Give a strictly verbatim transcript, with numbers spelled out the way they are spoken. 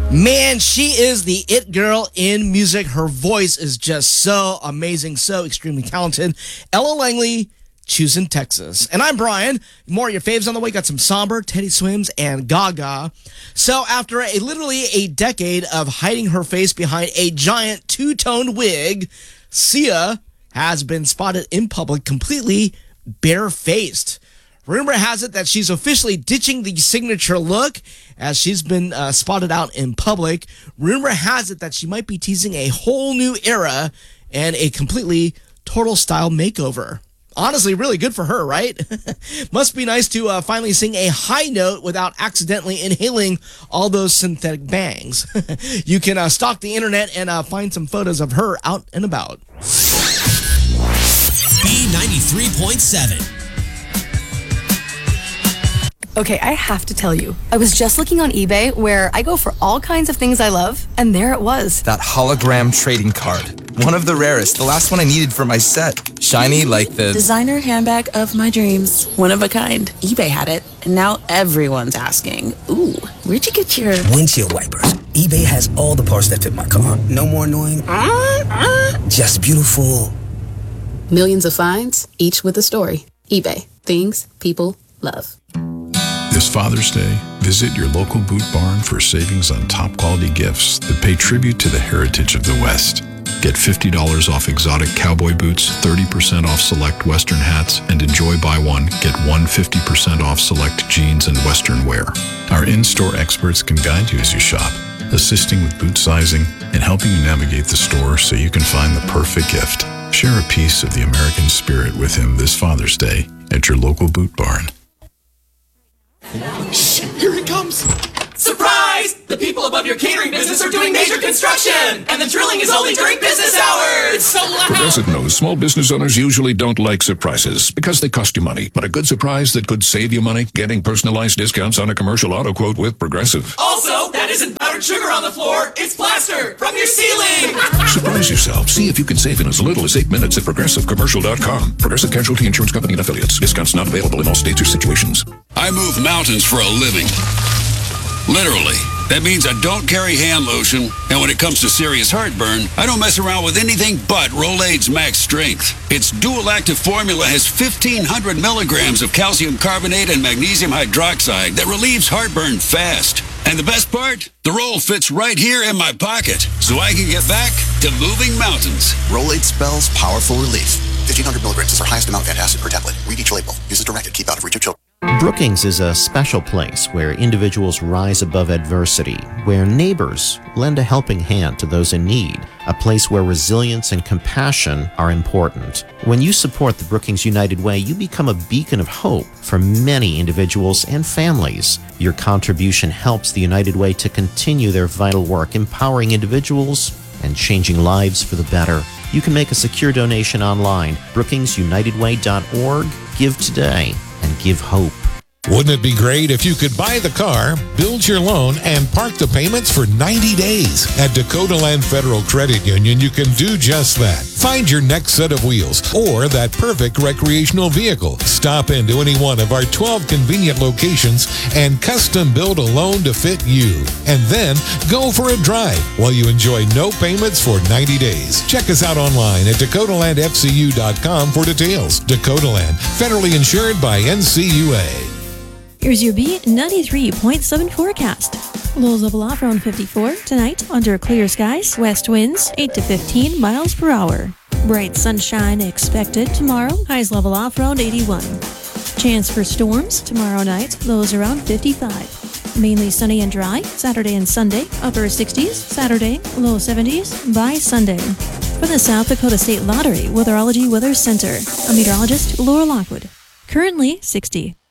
Man, she is the it girl in music. Her voice is just so amazing, so extremely talented. Ella Langley, choosing Texas. And I'm Brian. More of your faves on the way. Got some Somber, Teddy Swims, and Gaga. So after a literally a decade of hiding her face behind a giant two-toned wig, Sia has been spotted in public completely barefaced. Rumor has it that she's officially ditching the signature look as she's been uh, spotted out in public. Rumor has it that she might be teasing a whole new era and a completely total style makeover. Honestly, really good for her, right? Must be nice to uh, finally sing a high note without accidentally inhaling all those synthetic bangs. You can uh, stalk the internet and uh, find some photos of her out and about. B ninety-three point seven. Okay, I have to tell you, I was just looking on eBay where I go for all kinds of things I love, and there it was. That hologram trading card. One of the rarest, the last one I needed for my set. Shiny like the... designer handbag of my dreams. One of a kind. eBay had it, and now everyone's asking, ooh, where'd you get your... windshield wipers. eBay has all the parts that fit my car. No more annoying... Uh, uh. Just beautiful. Millions of finds, each with a story. eBay. Things people love. This Father's Day, visit your local Boot Barn for savings on top quality gifts that pay tribute to the heritage of the West. Get fifty dollars off exotic cowboy boots, thirty percent off select Western hats, and enjoy buy one, get one fifty percent off select jeans and Western wear. Our in-store experts can guide you as you shop, assisting with boot sizing and helping you navigate the store so you can find the perfect gift. Share a piece of the American spirit with him this Father's Day at your local Boot Barn. Shh, here it comes. Surprise! The people above your catering business are doing major construction, and the drilling is only during business hours. It's so loud. Progressive knows small business owners usually don't like surprises because they cost you money. But a good surprise that could save you money, getting personalized discounts on a commercial auto quote with Progressive. Also, that isn't powdered sugar on the floor. It's plaster from your ceiling. Surprise yourself. See if you can save in as little as eight minutes at progressive commercial dot com. Progressive Casualty Insurance Company and affiliates. Discounts not available in all states or situations. I move mountains for a living. Literally. That means I don't carry hand lotion, and when it comes to serious heartburn, I don't mess around with anything but Rolaids Max Strength. Its dual-active formula has fifteen hundred milligrams of calcium carbonate and magnesium hydroxide that relieves heartburn fast. And the best part? The roll fits right here in my pocket, so I can get back to moving mountains. Rolaids spells powerful relief. fifteen hundred milligrams is our highest amount of antacid per tablet. Read each label. Use as directed. Keep out of reach of children. Brookings is a special place where individuals rise above adversity, where neighbors lend a helping hand to those in need, a place where resilience and compassion are important. When you support the Brookings United Way, you become a beacon of hope for many individuals and families. Your contribution helps the United Way to continue their vital work, empowering individuals and changing lives for the better. You can make a secure donation online, brookings united way dot org. Give today and give hope. Wouldn't it be great if you could buy the car, build your loan, and park the payments for ninety days? At Dakota Land Federal Credit Union, you can do just that. Find your next set of wheels or that perfect recreational vehicle. Stop into any one of our twelve convenient locations and custom build a loan to fit you. And then go for a drive while you enjoy no payments for ninety days. Check us out online at dakota land f c u dot com for details. Dakota Land, federally insured by N C U A. Here's your B ninety-three point seven forecast. Lows level off around fifty-four. Tonight, under clear skies, west winds eight to fifteen miles per hour. Bright sunshine expected tomorrow. Highs level off around eighty-one. Chance for storms tomorrow night. Lows around fifty-five. Mainly sunny and dry. Saturday and Sunday. Upper sixties. Saturday, low seventies by Sunday. For the South Dakota State Lottery Weatherology Weather Center, I'm meteorologist Laura Lockwood. Currently sixty.